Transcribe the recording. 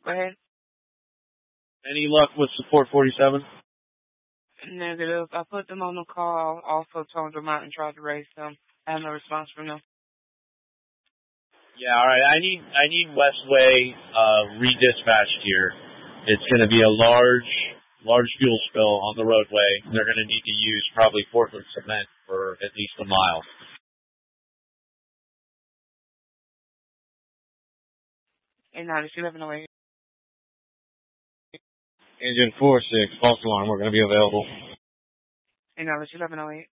Go ahead. Any luck with support 47? Negative. I put them on the call. Also toned them out and tried to raise them. I have no response from them. Yeah, all right. I need Westway redispatched here. It's going to be a large fuel spill on the roadway. They're going to need to use probably Portland cement for at least a mile. And 1108. Engine 4-6, false alarm. We're going to be available. And 1108.